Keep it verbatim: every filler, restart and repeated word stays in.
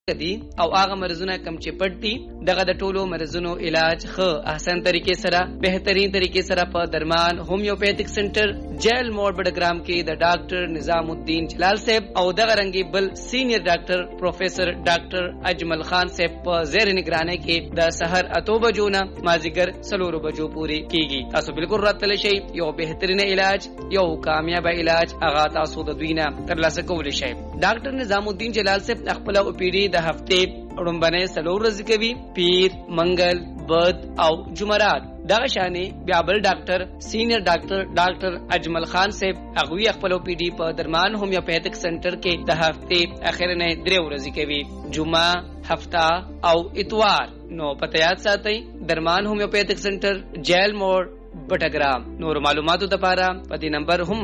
دي او هغه مرزونه کم چې پټ دي دغه د ټولو مرزونو علاج خو احسن طریقې سره بهترین طریقې سره په درمان هومیوپیتھک سنټر جیل موړ بډګرام کې د ډاکټر نظام الدین جلال صاحب او دغه رنګي بل سینیئر ډاکټر پروفیسور ډاکټر اجمل خان صاحب په زیر نگرانی کې د سحر اتو بجو نه مازیګر څلورو بجو پورې کیږي. تاسو بالکل راتل شئ. یو بهترین علاج یو کامیاب علاج هغه تاسو د دوی نه ترلاسه کولی شئ. ډاکټر نظام الدین جلال صاحب خپل او پیډي د هفته وړاندې سلور ورځې کوي، پیر، منګل، بد او جمعرات. دغه شانې بیا بل ډاکټر سینیئر ډاکټر ډاکټر اجمل خان صاحب هغه خپل پی ډی په درمان هومیوپیتھک سنټر کې د هفته اخر نه درې ورځې کوي، جمعه، هفته او اتوار. نو پته یاد ساتئ درمان هومیوپیتھک سنټر جیل موړ بټګرام. نور معلوماتو لپاره په دې نمبر هم